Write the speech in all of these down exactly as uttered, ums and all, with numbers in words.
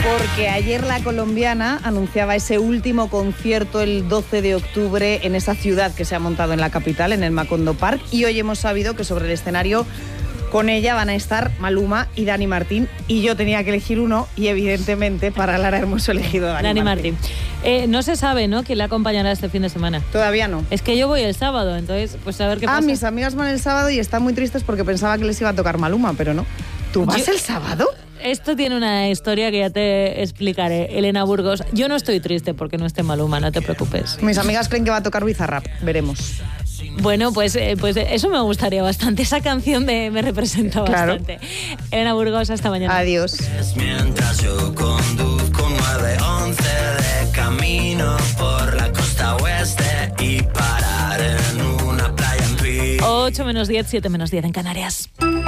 Porque ayer la colombiana anunciaba ese último concierto el doce de octubre en esa ciudad que se ha montado en la capital, en el Macondo Park, y hoy hemos sabido que sobre el escenario con ella van a estar Maluma y Dani Martín, y yo tenía que elegir uno y evidentemente para Lara hemos elegido Dani, Dani Martín. Martín. Eh, no se sabe, ¿no?, quién la acompañará este fin de semana. Todavía no. Es que yo voy el sábado, entonces pues a ver qué ah, pasa. Ah, mis amigas van el sábado y están muy tristes porque pensaba que les iba a tocar Maluma, pero no. ¿Tú vas yo... el sábado? Esto tiene una historia que ya te explicaré, Elena Burgos. Yo no estoy triste porque no esté Maluma, no te preocupes. Mis amigas creen que va a tocar Bizarrap, veremos. Bueno, pues, eh, pues eso me gustaría bastante. Esa canción me, me representa claro. bastante. Elena Burgos, hasta mañana. Adiós. Mientras yo conduzco nueve once de camino por la costa oeste y parar en una playa en Pi. ocho menos diez, siete menos diez en Canarias.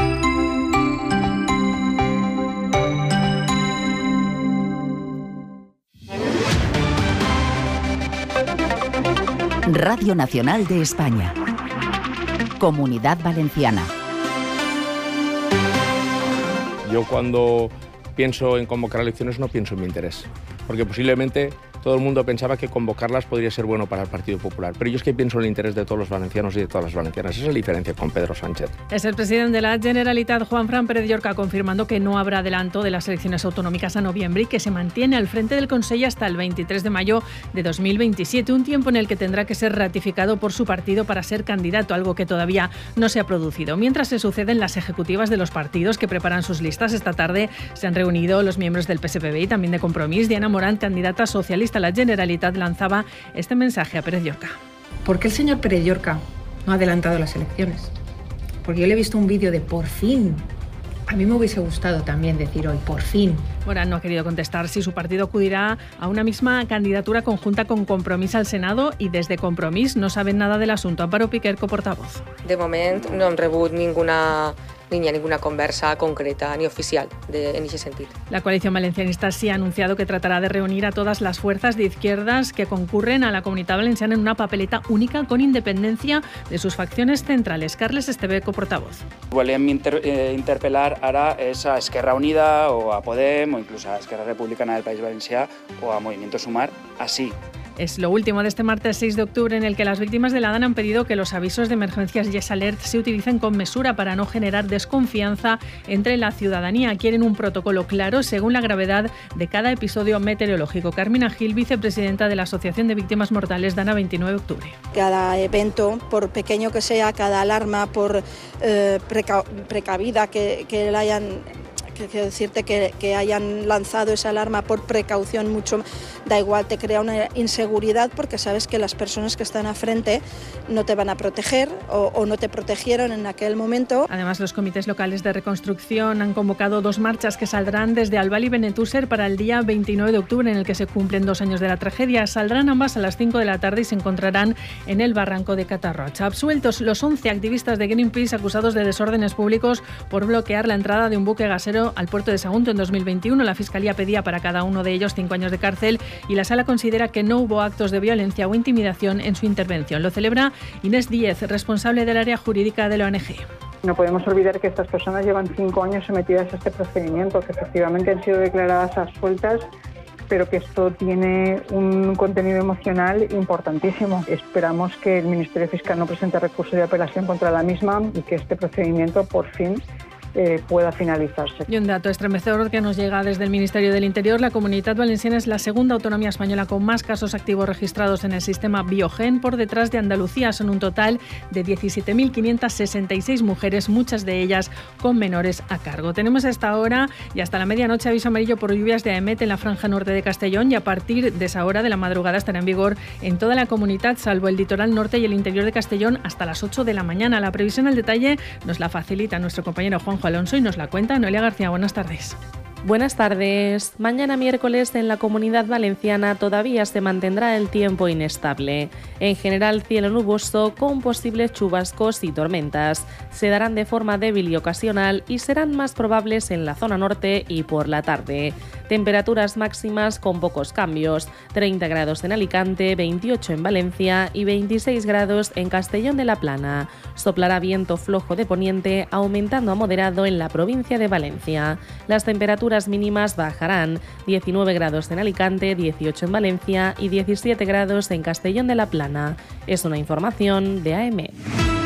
Radio Nacional de España. Comunidad Valenciana. Yo cuando pienso en convocar elecciones no pienso en mi interés, porque posiblemente todo el mundo pensaba que convocarlas podría ser bueno para el Partido Popular, pero yo es que pienso en el interés de todos los valencianos y de todas las valencianas. Esa es la diferencia con Pedro Sánchez. Es el presidente de la Generalitat, Juanfran Pérez Llorca, confirmando que no habrá adelanto de las elecciones autonómicas a noviembre y que se mantiene al frente del Consell hasta el veintitrés de mayo de dos mil veintisiete, un tiempo en el que tendrá que ser ratificado por su partido para ser candidato, algo que todavía no se ha producido. Mientras se suceden las ejecutivas de los partidos que preparan sus listas, esta tarde se han reunido los miembros del P S P B y también de Compromís. Diana Morán, candidata socialista a la Generalitat, lanzaba este mensaje a Pérez Llorca. ¿Por qué el señor Pérez Llorca no ha adelantado las elecciones? Porque yo le he visto un vídeo de por fin. A mí me hubiese gustado también decir hoy, por fin. Morán no ha querido contestar si su partido acudirá a una misma candidatura conjunta con Compromís al Senado, y desde Compromís no saben nada del asunto. Amparo Piquer, coportavoz. De moment no hem rebut ninguna ni ninguna conversa concreta ni oficial de, en ese sentido. La coalición valencianista sí ha anunciado que tratará de reunir a todas las fuerzas de izquierdas que concurren a la Comunitat Valenciana en una papeleta única con independencia de sus facciones centrales. Carles Esteve, coportavoz. Volem inter, eh, interpelar ara és a Esquerra Unida o a Podem o incluso a Esquerra Republicana del País Valencià o a Movimiento Sumar, así. Es lo último de este martes seis de octubre, en el que las víctimas de la DAN han pedido que los avisos de emergencias Yes Alert se utilicen con mesura para no generar desconfianza entre la ciudadanía. Quieren un protocolo claro según la gravedad de cada episodio meteorológico. Carmina Gil, vicepresidenta de la Asociación de Víctimas Mortales DANA veintinueve de octubre. Cada evento, por pequeño que sea, cada alarma, por eh, preca- precavida que, que la hayan... Quiero decirte que, que hayan lanzado esa alarma por precaución, mucho da igual, te crea una inseguridad porque sabes que las personas que están a frente no te van a proteger o, o no te protegieron en aquel momento. Además, los comités locales de reconstrucción han convocado dos marchas que saldrán desde Albal y Benetúser para el día veintinueve de octubre, en el que se cumplen dos años de la tragedia. Saldrán ambas a las cinco de la tarde y se encontrarán en el barranco de Catarrocha. Absueltos los once activistas de Greenpeace acusados de desórdenes públicos por bloquear la entrada de un buque gasero al puerto de Sagunto en dos mil veintiuno. La Fiscalía pedía para cada uno de ellos cinco años de cárcel y la Sala considera que no hubo actos de violencia o intimidación en su intervención. Lo celebra Inés Díez, responsable del área jurídica de la O N G. No podemos olvidar que estas personas llevan cinco años sometidas a este procedimiento, que efectivamente han sido declaradas absueltas, pero que esto tiene un contenido emocional importantísimo. Esperamos que el Ministerio Fiscal no presente recurso de apelación contra la misma y que este procedimiento por fin Eh, pueda finalizarse. Y un dato estremecedor que nos llega desde el Ministerio del Interior: la Comunitat Valenciana es la segunda autonomía española con más casos activos registrados en el sistema Biogen, por detrás de Andalucía. Son un total de diecisiete mil quinientas sesenta y seis mujeres, muchas de ellas con menores a cargo. Tenemos a esta hora y hasta la medianoche aviso amarillo por lluvias de AEMET en la franja norte de Castellón, y a partir de esa hora de la madrugada estará en vigor en toda la comunidad, salvo el litoral norte y el interior de Castellón, hasta las ocho de la mañana. La previsión al detalle nos la facilita nuestro compañero Juanjo Alonso y nos la cuenta Noelia García. Buenas tardes. Buenas tardes. Mañana miércoles en la Comunidad Valenciana todavía se mantendrá el tiempo inestable. En general, cielo nuboso con posibles chubascos y tormentas. Se darán de forma débil y ocasional y serán más probables en la zona norte y por la tarde. Temperaturas máximas con pocos cambios, treinta grados en Alicante, veintiocho en Valencia y veintiséis grados en Castellón de la Plana. Soplará viento flojo de poniente, aumentando a moderado en la provincia de Valencia. Las temperaturas mínimas bajarán, diecinueve grados en Alicante, dieciocho en Valencia y diecisiete grados en Castellón de la Plana. Es una información de A M.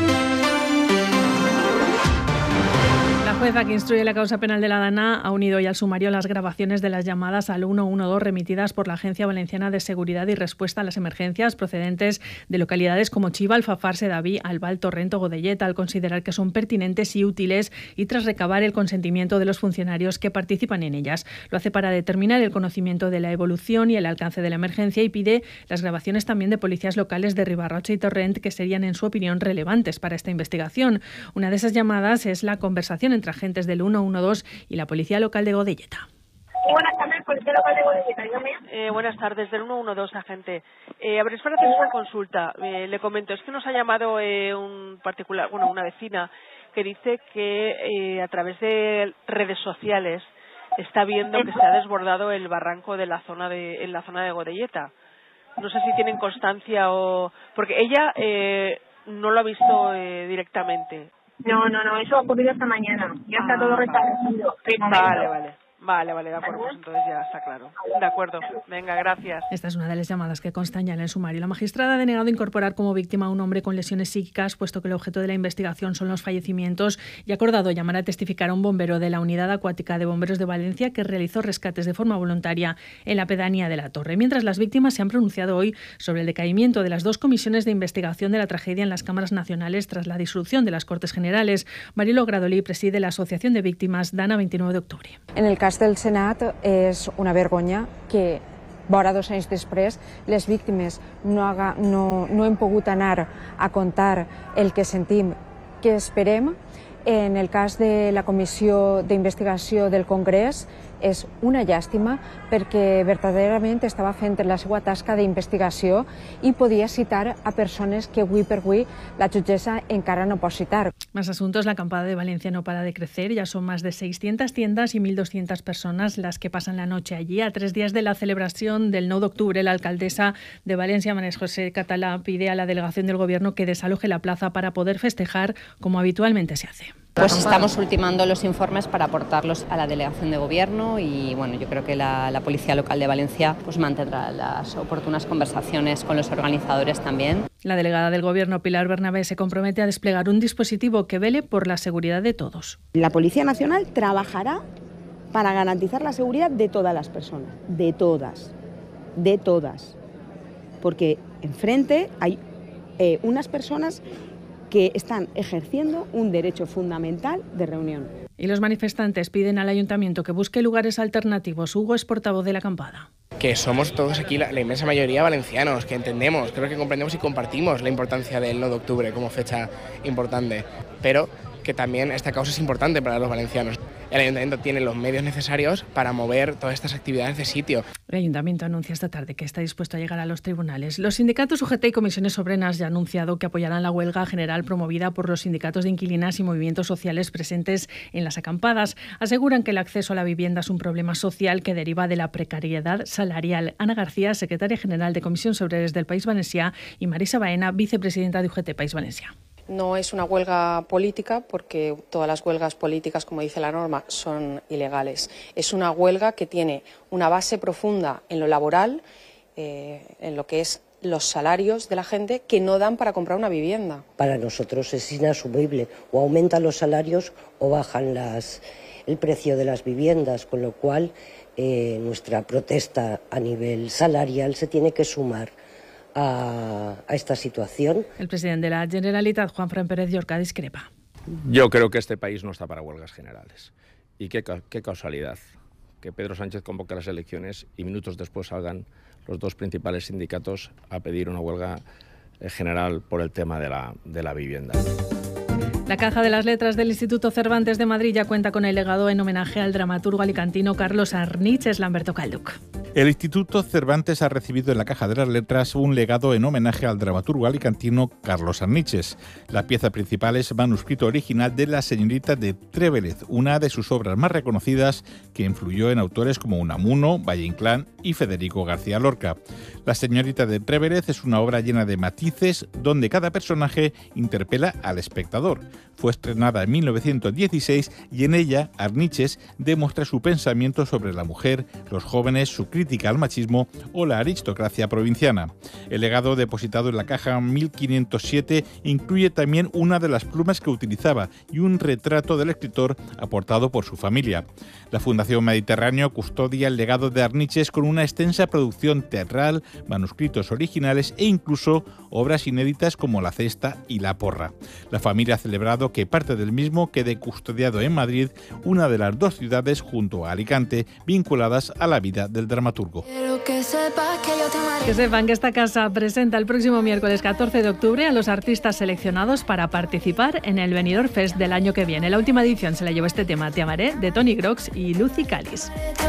La jueza que instruye la causa penal de la Dana ha unido hoy al sumario las grabaciones de las llamadas al uno uno dos remitidas por la Agencia Valenciana de Seguridad y Respuesta a las Emergencias procedentes de localidades como Chiva, Alfafar, Sedaví, Albal, Torrent o Godelleta, al considerar que son pertinentes y útiles y tras recabar el consentimiento de los funcionarios que participan en ellas. Lo hace para determinar el conocimiento de la evolución y el alcance de la emergencia y pide las grabaciones también de policías locales de Ribarrocha y Torrent que serían, en su opinión, relevantes para esta investigación. Una de esas llamadas es la conversación entre agentes del uno uno dos y la Policía Local de Godelleta. Buenas tardes, Policía Local de Godelleta, dígame. Eh, buenas tardes, del uno uno dos, agente. Eh, a ver, es para hacer una consulta. Eh, le comento, es que nos ha llamado eh, un particular, bueno, una vecina que dice que eh, a través de redes sociales está viendo que se ha desbordado el barranco de la zona de, en la zona de Godelleta. No sé si tienen constancia o... Porque ella eh, no lo ha visto eh, directamente. No, no, no, eso ha ocurrido esta mañana. Ya está todo restablecido. Vale, vale. Vale, vale, de acuerdo, pues entonces ya está claro. De acuerdo, venga, gracias. Esta es una de las llamadas que constan ya en el sumario. La magistrada ha denegado incorporar como víctima a un hombre con lesiones psíquicas, puesto que el objeto de la investigación son los fallecimientos, y ha acordado llamar a testificar a un bombero de la Unidad Acuática de Bomberos de Valencia que realizó rescates de forma voluntaria en la pedanía de la Torre. Mientras, las víctimas se han pronunciado hoy sobre el decaimiento de las dos comisiones de investigación de la tragedia en las cámaras nacionales tras la disolución de las Cortes Generales. Marilo Gradolí preside la Asociación de Víctimas Dana veintinueve de octubre. En el cas del Senat és una vergonya que vora dos anys després les víctimes no, haga, no, no hem pogut anar a contar el que sentim, que esperem. En el cas de la Comissió d'Investigació del Congrés és una llàstima perquè verdaderament estava fent la seva tasca d'investigació i podia citar a persones que avui per avui la jutgessa encara no pot citar. Más asuntos. La acampada de Valencia no para de crecer. Ya son más de seiscientas tiendas y mil doscientas personas las que pasan la noche allí. A tres días de la celebración del nueve de octubre, la alcaldesa de Valencia, María José Catalá, pide a la delegación del Gobierno que desaloje la plaza para poder festejar como habitualmente se hace. Pues estamos ultimando los informes para aportarlos a la delegación de Gobierno y bueno, yo creo que la, la Policía Local de Valencia pues mantendrá las oportunas conversaciones con los organizadores también. La delegada del Gobierno, Pilar Bernabé, se compromete a desplegar un dispositivo que vele por la seguridad de todos. La Policía Nacional trabajará para garantizar la seguridad de todas las personas, de todas, de todas, porque enfrente hay eh, unas personas que están ejerciendo un derecho fundamental de reunión. Y los manifestantes piden al ayuntamiento que busque lugares alternativos. Hugo es portavoz de la acampada. Que somos todos aquí, la, la inmensa mayoría valencianos, que entendemos, creo que comprendemos y compartimos la importancia del nueve de octubre como fecha importante, pero que también esta causa es importante para los valencianos. El Ayuntamiento tiene los medios necesarios para mover todas estas actividades de sitio. El Ayuntamiento anuncia esta tarde que está dispuesto a llegar a los tribunales. Los sindicatos U G T y comisiones obreras ya han anunciado que apoyarán la huelga general promovida por los sindicatos de inquilinas y movimientos sociales presentes en las acampadas. Aseguran que el acceso a la vivienda es un problema social que deriva de la precariedad salarial. Ana García, secretaria general de Comisiones Obreras del País Valencià, y Marisa Baena, vicepresidenta de U G T País Valencià. No es una huelga política porque todas las huelgas políticas, como dice la norma, son ilegales. Es una huelga que tiene una base profunda en lo laboral, eh, en lo que es los salarios de la gente que no dan para comprar una vivienda. Para nosotros es inasumible. O aumentan los salarios o bajan las, el precio de las viviendas, con lo cual eh, nuestra protesta a nivel salarial se tiene que sumar A, a esta situación. El presidente de la Generalitat, Juanfran Pérez Llorca, discrepa. Yo creo que este país no está para huelgas generales. Y qué, qué casualidad que Pedro Sánchez convoque las elecciones y minutos después salgan los dos principales sindicatos a pedir una huelga general por el tema de la, de la vivienda. La Caja de las Letras del Instituto Cervantes de Madrid ya cuenta con el legado en homenaje al dramaturgo alicantino Carlos Arnich, es Lamberto Calduc. El Instituto Cervantes ha recibido en la Caja de las Letras un legado en homenaje al dramaturgo alicantino Carlos Arniches. La pieza principal es manuscrito original de La señorita de Trébelez, una de sus obras más reconocidas que influyó en autores como Unamuno, Valle Inclán y Federico García Lorca. La señorita de Trébelez es una obra llena de matices donde cada personaje interpela al espectador. Fue estrenada en mil novecientos dieciséis y en ella Arniches demuestra su pensamiento sobre la mujer, los jóvenes, su crítica al machismo o la aristocracia provinciana. El legado depositado en la caja mil quinientos siete incluye también una de las plumas que utilizaba y un retrato del escritor aportado por su familia. La Fundación Mediterráneo custodia el legado de Arniches con una extensa producción teatral, manuscritos originales e incluso obras inéditas como La cesta y La porra. La familia ha celebrado que parte del mismo quede custodiado en Madrid, una de las dos ciudades junto a Alicante vinculadas a la vida del dramaturgo. Que sepan que esta casa presenta el próximo miércoles catorce de octubre a los artistas seleccionados para participar en el Benidorm Fest del año que viene. La última edición se la llevó este tema, Te amaré, de Tony Grox y Lucy Calis.